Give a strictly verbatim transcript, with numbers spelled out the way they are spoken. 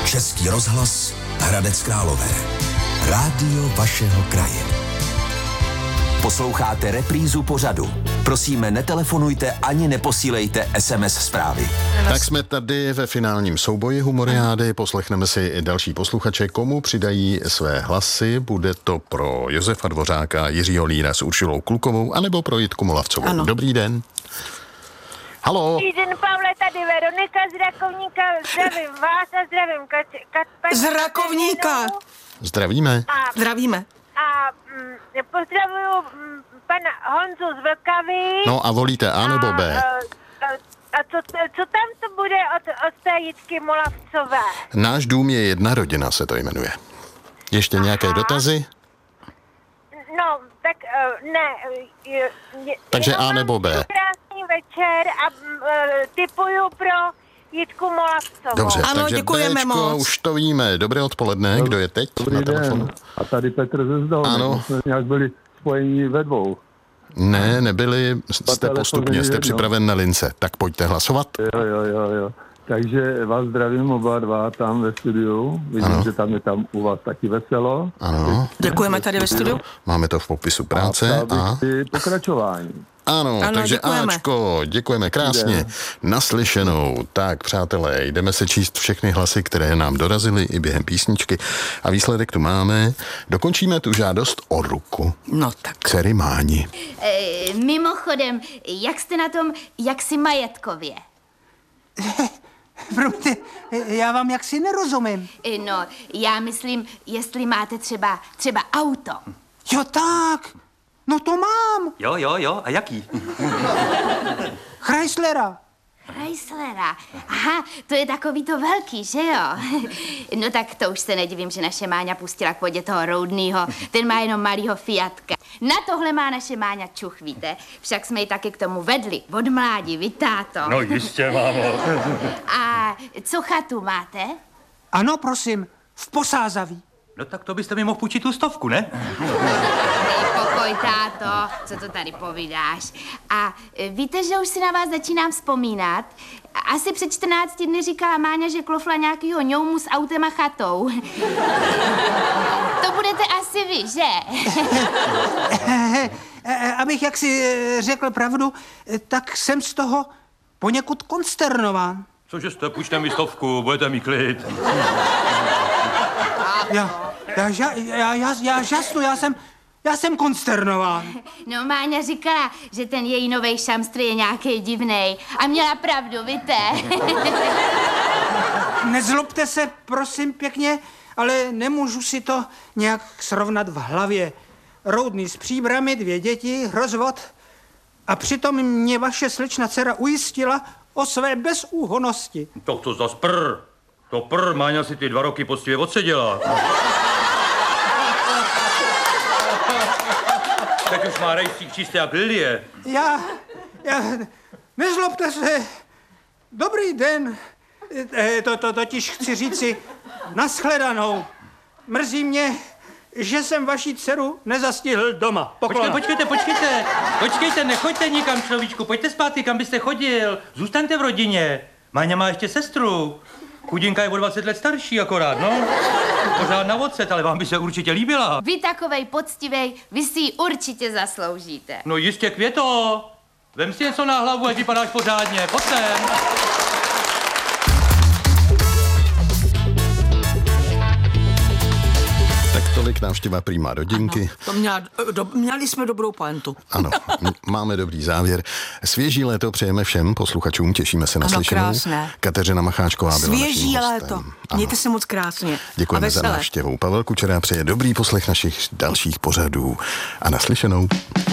Český rozhlas Hradec Králové. Rádio vašeho kraje. Posloucháte reprízu pořadu. Prosíme, netelefonujte ani neposílejte es em es zprávy. Tak jsme tady ve finálním souboji Humoriády. Poslechneme si i další posluchače, komu přidají své hlasy. Bude to pro Josefa Dvořáka, Jiřího Lína s Uršulou Klukovou, anebo pro Jitku Molavcovou. Ano. Dobrý den. Haló. Dobrý den, Pavle, tady Veronika z Rakovníka. Zdravím vás a zdravím Kat, Kat, z Rakovníka. Zdravíme. A, Zdravíme. A mm, pozdravuju mm, pana Honzu z Vlkavy. No a volíte A nebo B? A, a, a co, co tam to bude od, od té Jitky Molavcové? Náš dům je jedna rodina, se to jmenuje. Ještě Aha. nějaké dotazy? No, tak uh, ne. Je, je, Takže A nebo B? Krásný večer a uh, tipuju pro Jitku Molavcovou. Dobře, ano, takže děkujeme Bčko, moc. už to víme. Dobré odpoledne, kdo je teď Dobrý na telefonu? Den. A tady Petr ze Zdolny. Ano. Jsme nějak byli spojení ve dvou. Ne, nebyli, jste postupně, jste připraven na lince. Tak pojďte hlasovat. Jo, jo, jo, jo. Takže vás zdravím oba dva tam ve studiu. Vidím, Ano. že tam je tam u vás taky veselo. Ano, Děkujeme tady ve studiu. máme to v popisu práce. A, A... a... pokračování. Ano, Ano, takže děkujeme. Ačko, děkujeme krásně. Naslyšenou. Tak, přátelé, jdeme se číst všechny hlasy, které nám dorazily i během písničky. A výsledek tu máme. Dokončíme tu žádost o ruku. No tak. Dcery Máni. E, mimochodem, jak jste na tom, jak si majetkově? Promiňte, já vám jaksi nerozumím. E, no, já myslím, jestli máte třeba, třeba auto. Jo tak, no to mám. Jo, jo, jo, a jaký? Chryslera. Chryslera. Aha, to je takový to velký, že jo? No tak to už se nedivím, že naše Máňa pustila k vodě toho Roudnýho. Ten má jenom malýho Fiatka. Na tohle má naše Máňa čuch, víte? Však jsme ji taky k tomu vedli. Od mládí, vy táto. No jistě, mámo. A co chatu máte? Ano, prosím, v Posázaví. No tak to byste mi mohl půjčit tu stovku, ne? Dej pokoj, táto, co to tady povídáš. A e, víte, že už si na vás začínám vzpomínat? Asi před čtrnácti dny říkala Máňa, že klofla nějakýho ňoumu s autem a chatou. To budete asi vy, že? Abych jaksi eh, řekl pravdu, eh, tak jsem z toho poněkud konsternován. Cože jste, půjčte mi stovku, budete mít klid. Já, já, já, já, já, já žasnu, já jsem, já jsem konsternován. No, Máňa říkala, že ten její novej šamstr je nějaký divnej. A měla pravdu, víte? Nezlobte se, prosím pěkně, ale nemůžu si to nějak srovnat v hlavě. Roudný s příbrami, dvě děti, rozvod. A přitom mě vaše slečna dcera ujistila o své bezúhonnosti. To to zas prr. To prr, Máňa si ty dva roky poctivě odseděla. Teď už má rejstřík čistý jak lilie. Já, já, nezlobte se, dobrý den, e, to, to totiž chci říci, nashledanou. Mrzí mě, že jsem vaši dceru nezastihl doma. Poklona. Počkejte, počkejte, počkejte. Počkejte, nechoďte nikam, človíčku. Pojďte zpátky, kam byste chodil. Zůstaňte v rodině. Máňa má ještě sestru. Chudinka je o dvacet let starší akorát, no. Pořád na ocet, ale vám by se určitě líbila. Vy takovej poctivej, vy si ji určitě zasloužíte. No jistě, Květo. Vem si něco na hlavu, ať vypadáš pořádně. Pojď sem. Tak tolik návštěva prima rodinky. Ano, to měla, do, měli jsme dobrou pointu. Ano, m- máme dobrý závěr. Svěží léto přejeme všem posluchačům, těšíme se na Ano, slyšenou. krásné. Kateřina Macháčková byla Svěží naším léto. hostem. Mějte se moc krásně. Děkujeme a za veselé. návštěvu. Pavel Kučera přeje dobrý poslech našich dalších pořadů a naslyšenou.